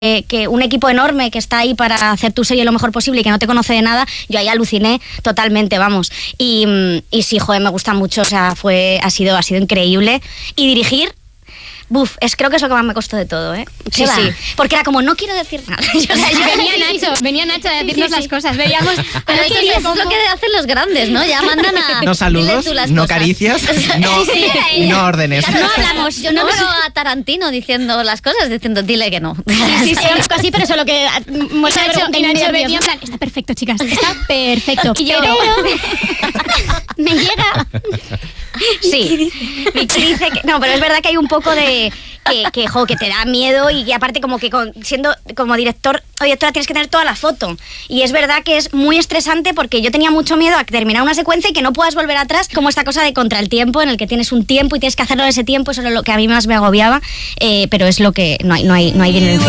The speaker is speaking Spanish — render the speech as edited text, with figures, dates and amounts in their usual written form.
que un equipo enorme que está ahí para hacer tu serie lo mejor posible y que no te conoce de nada, yo ahí aluciné totalmente, vamos. Y sí, joder, me gusta mucho, o sea, ha sido increíble. Y dirigir, creo que es lo que más me costó de todo, ¿eh? Sí, sí. Porque era como, no quiero decir nada. Venía Nacho a decirnos las cosas. Veíamos. Pero eso es lo que hacen los grandes, ¿no? Ya mandan a... No saludos, no caricias, no órdenes. No hablamos. Yo no veo a Tarantino diciendo las cosas, diciendo, dile que no. Sí, un poco así, pero solo que... Y Nacho venía en plan, está perfecto, chicas, está perfecto. Y yo, me llega... Sí, Vicky dice que... No, pero es verdad que hay un poco de... que te da miedo y aparte como que siendo como director o directora tienes que tener toda la foto. Y es verdad que es muy estresante porque yo tenía mucho miedo a terminar una secuencia y que no puedas volver atrás, como esta cosa de contra el tiempo, en el que tienes un tiempo y tienes que hacerlo en ese tiempo. Eso es lo que a mí más me agobiaba, pero es lo que no hay dinero.